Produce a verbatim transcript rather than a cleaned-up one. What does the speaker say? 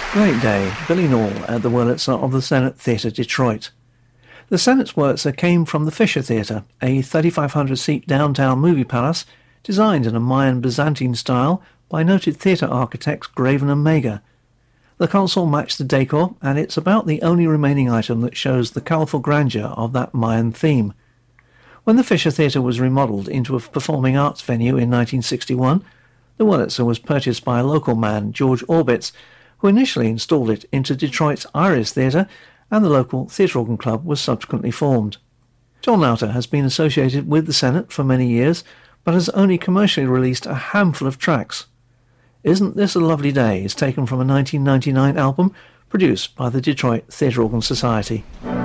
Great day, Billy Norl at the Wurlitzer of the Senate Theatre, Detroit. The Senate's Wurlitzer came from the Fisher Theatre, a thirty-five hundred seat downtown movie palace designed in a Mayan Byzantine style by noted theatre architects Graven and Mager. The console matched the decor, and it's about the only remaining item that shows the colourful grandeur of that Mayan theme. When the Fisher Theatre was remodelled into a performing arts venue in nineteen sixty-one, the Wurlitzer was purchased by a local man, George Orbitz, who initially installed it into Detroit's Iris Theatre, and the local theatre organ club was subsequently formed. John Lauter has been associated with the Senate for many years, but has only commercially released a handful of tracks. Isn't This a Lovely Day is taken from a nineteen ninety-nine album produced by the Detroit Theatre Organ Society.